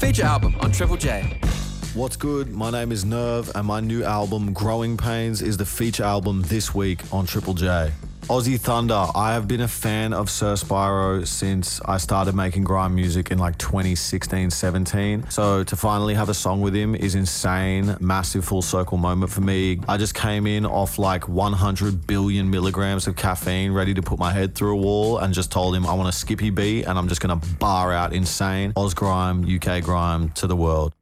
Feature album on Triple J. What's good? My name is Nerve, and my new album, Growing Pains, is the feature album this week on Triple J. Aussie Thunder, I have been a fan of Sir Spyro since I started making grime music in like 2016-17. So to finally have a song with him is insane. Massive full circle moment for me. I just came in off like 100 billion milligrams of caffeine, ready to put my head through a wall, and just told him I want a Skippy beat and I'm just gonna bar out insane Oz grime, UK grime to the world.